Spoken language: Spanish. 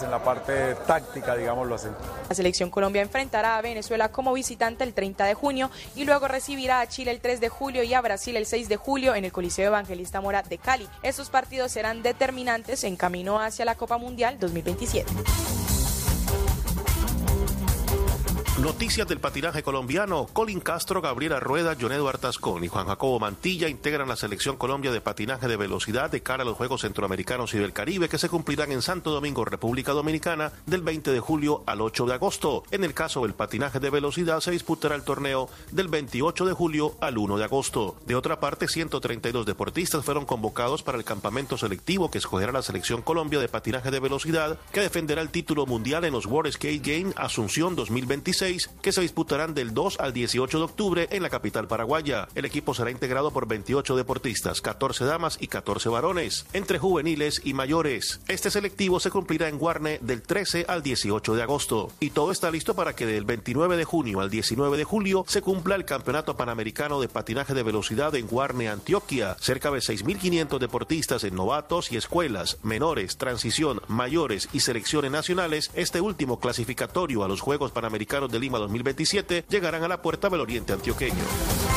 en la parte táctica, digámoslo así. La selección Colombia enfrentará a Venezuela como visitante el 30 de junio y luego recibirá a Chile el 3 de julio y a Brasil el 6 de julio en el Coliseo Evangelista Mora de Cali. Estos partidos serán determinantes en camino hacia la Copa Mundial 2027. Noticias del patinaje colombiano. Colin Castro, Gabriela Rueda, John Eduardo Tascón y Juan Jacobo Mantilla integran la selección Colombia de patinaje de velocidad de cara a los Juegos Centroamericanos y del Caribe que se cumplirán en Santo Domingo, República Dominicana, del 20 de julio al 8 de agosto. En el caso del patinaje de velocidad se disputará el torneo del 28 de julio al 1 de agosto. De otra parte, 132 deportistas fueron convocados para el campamento selectivo que escogerá la selección Colombia de patinaje de velocidad que defenderá el título mundial en los World Skate Games Asunción 2026, que se disputarán del 2 al 18 de octubre en la capital paraguaya. El equipo será integrado por 28 deportistas, 14 damas y 14 varones, entre juveniles y mayores. Este selectivo se cumplirá en Guarne del 13 al 18 de agosto. Y todo está listo para que del 29 de junio al 19 de julio se cumpla el Campeonato Panamericano de Patinaje de Velocidad en Guarne, Antioquia. Cerca de 6.500 deportistas en novatos y escuelas, menores, transición, mayores y selecciones nacionales, este último clasificatorio a los Juegos Panamericanos de Lima 2027, llegarán a la puerta del oriente antioqueño.